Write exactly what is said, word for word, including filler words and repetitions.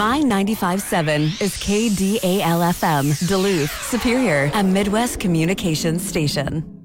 My ninety-five point seven is K D A L F M, Duluth, Superior, a Midwest communications station.